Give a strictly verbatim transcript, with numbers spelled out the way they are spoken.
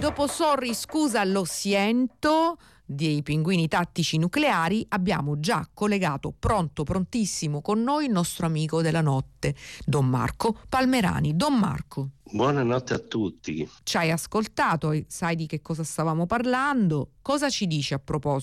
dopo Sorry, scusa, lo siento dei Pinguini Tattici Nucleari abbiamo già collegato pronto, prontissimo con noi il nostro amico della notte, Don Marco Palmerani. Don Marco, buonanotte a tutti. ci hai ascoltato, sai di che cosa stavamo parlando? Cosa ci dici a proposito